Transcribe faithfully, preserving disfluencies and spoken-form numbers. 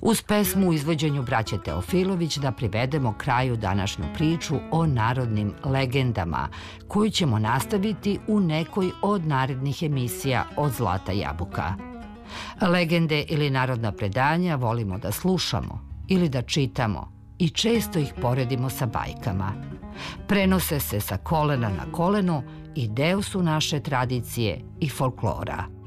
Uz pesmu u izvođenju braće Teofilović da privedemo kraju današnju priču o narodnim legendama, koju ćemo nastaviti u nekoj od narednih emisija od Zlata jabuka. Legende ili narodna predanja volimo da slušamo ili da čitamo i često ih poredimo sa bajkama. Prenose se sa kolena na koleno i deo su naše tradicije i folklora.